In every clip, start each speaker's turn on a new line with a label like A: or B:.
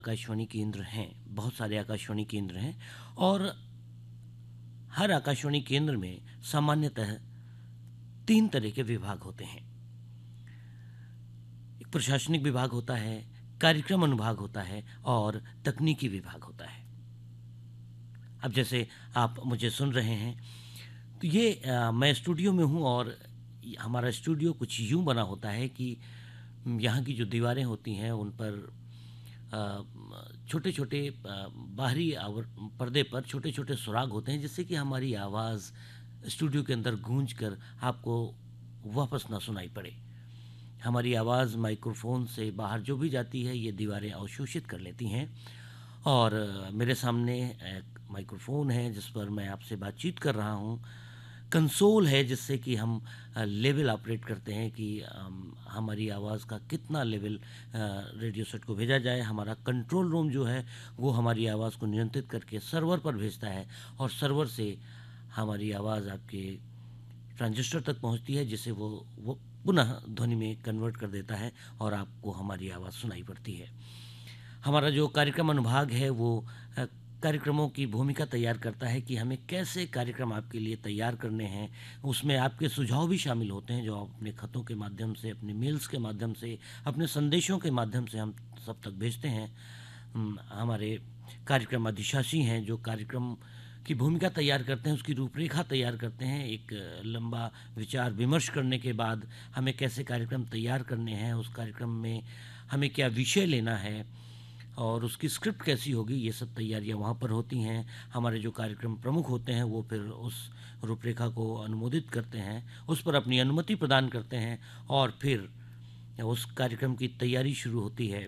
A: आकाशवाणी केंद्र हैं, बहुत सारे आकाशवाणी केंद्र हैं और हर आकाशवाणी केंद्र में सामान्यतः 3 तरह के विभाग होते हैं। एक प्रशासनिक विभाग होता है, कार्यक्रम अनुभाग होता है और तकनीकी विभाग होता है। अब जैसे आप मुझे सुन रहे हैं, तो ये मैं स्टूडियो में हूँ और हमारा स्टूडियो कुछ यूँ बना होता है कि यहाँ की जो दीवारें होती हैं उन पर छोटे-छोटे बाहरी पर्दे पर छोटे-छोटे सुराग होते हैं जिससे कि हमारी आवाज़ स्टूडियो के अंदर गूंज कर आपको वापस ना सुनाई पड़े। हमारी आवाज़ माइक्रोफ़ोन से बाहर जो भी जाती है ये दीवारें अवशोषित कर लेती हैं और मेरे सामने एक माइक्रोफ़ोन है जिस पर मैं आपसे बातचीत कर रहा हूँ। कंसोल है जिससे कि हम लेवल ऑपरेट करते हैं कि हमारी आवाज़ का कितना लेवल रेडियो सेट को भेजा जाए। हमारा कंट्रोल रूम जो है वो हमारी आवाज़ को नियंत्रित करके सर्वर पर भेजता है और सर्वर से हमारी आवाज़ आपके ट्रांजिस्टर तक पहुंचती है जिसे वो पुनः ध्वनि में कन्वर्ट कर देता है और आपको हमारी आवाज़ सुनाई पड़ती है। हमारा जो कार्यक्रम अनुभाग है वो कार्यक्रमों की भूमिका तैयार करता है कि हमें कैसे कार्यक्रम आपके लिए तैयार करने हैं। उसमें आपके सुझाव भी शामिल होते हैं जो आप अपने खतों के माध्यम से, अपने मेल्स के माध्यम से, अपने संदेशों के माध्यम से हम सब तक भेजते हैं। हमारे कार्यक्रम अधिशासी हैं जो कार्यक्रम की भूमिका तैयार करते हैं, उसकी रूपरेखा तैयार करते हैं। एक लंबा विचार विमर्श करने के बाद हमें कैसे कार्यक्रम तैयार करने हैं, उस कार्यक्रम में हमें क्या विषय लेना है और उसकी स्क्रिप्ट कैसी होगी, ये सब तैयारियां वहाँ पर होती हैं। हमारे जो कार्यक्रम प्रमुख होते हैं वो फिर उस रूपरेखा को अनुमोदित करते हैं, उस पर अपनी अनुमति प्रदान करते हैं और फिर उस कार्यक्रम की तैयारी शुरू होती है।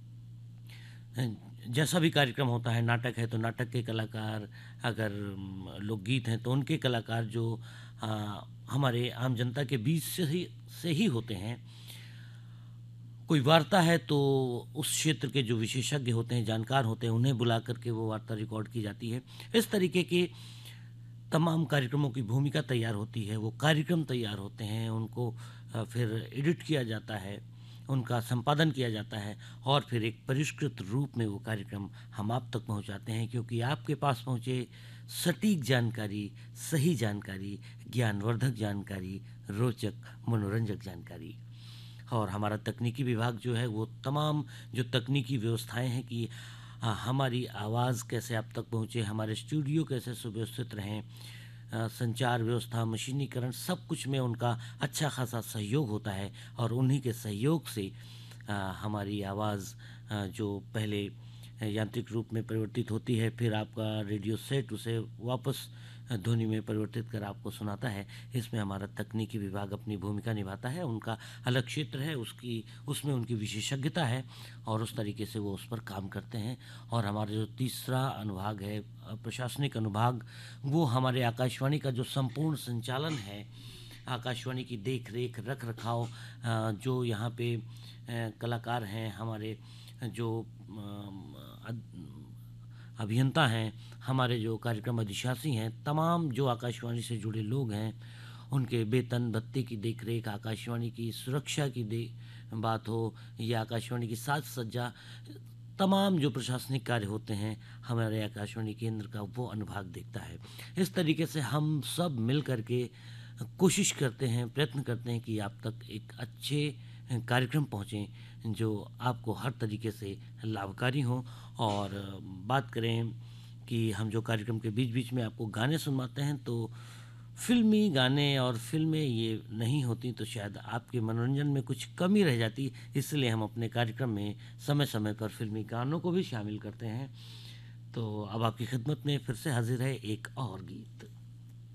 A: जैसा भी कार्यक्रम होता है, नाटक है तो नाटक के कलाकार, अगर लोकगीत हैं तो उनके कलाकार जो हमारे आम जनता के बीच से ही होते हैं। कोई वार्ता है तो उस क्षेत्र के जो विशेषज्ञ होते हैं, जानकार होते हैं, उन्हें बुला करके वो वार्ता रिकॉर्ड की जाती है। इस तरीके के तमाम कार्यक्रमों की भूमिका तैयार होती है, वो कार्यक्रम तैयार होते हैं, उनको फिर एडिट किया जाता है, उनका संपादन किया जाता है और फिर एक परिष्कृत रूप में वो कार्यक्रम हम आप तक पहुंचाते हैं क्योंकि आपके पास पहुंचे सटीक जानकारी, सही जानकारी, ज्ञानवर्धक जानकारी, रोचक मनोरंजक जानकारी। और हमारा तकनीकी विभाग जो है वो तमाम जो तकनीकी व्यवस्थाएं हैं कि हमारी आवाज़ कैसे आप तक पहुँचे, हमारे स्टूडियो कैसे सुव्यवस्थित रहें, संचार व्यवस्था, मशीनीकरण, सब कुछ में उनका अच्छा खासा सहयोग होता है और उन्हीं के सहयोग से हमारी आवाज़ जो पहले यांत्रिक रूप में परिवर्तित होती है, फिर आपका रेडियो सेट उसे वापस ध्वनि में परिवर्तित कर आपको सुनाता है। इसमें हमारा तकनीकी विभाग अपनी भूमिका निभाता है, उनका अलग क्षेत्र है, उसमें उनकी विशेषज्ञता है और उस तरीके से वो उस पर काम करते हैं। और हमारा जो तीसरा अनुभाग है प्रशासनिक अनुभाग, वो हमारे आकाशवाणी का जो संपूर्ण संचालन है, आकाशवाणी की देख रेख रख रखाव, जो यहाँ पे कलाकार हैं, हमारे जो अभियंता हैं, हमारे जो कार्यक्रम अधिशासी हैं, तमाम जो आकाशवाणी से जुड़े लोग हैं, उनके वेतन भत्ते की देखरेख, आकाशवाणी की सुरक्षा की बात हो या आकाशवाणी की साज सज्जा, तमाम जो प्रशासनिक कार्य होते हैं हमारे आकाशवाणी केंद्र का वो अनुभाग देखता है। इस तरीके से हम सब मिल करके कोशिश करते हैं, प्रयत्न करते हैं कि आप तक एक अच्छे कार्यक्रम पहुँचें जो आपको हर तरीके से लाभकारी हों। और बात करें कि हम जो कार्यक्रम के बीच-बीच में आपको गाने सुनवाते हैं तो फ़िल्मी गाने और फ़िल्में ये नहीं होती तो शायद आपके मनोरंजन में कुछ कमी रह जाती, इसलिए हम अपने कार्यक्रम में समय-समय पर फ़िल्मी गानों को भी शामिल करते हैं। तो अब आपकी खिदमत में फिर से हाज़िर है एक और गीत।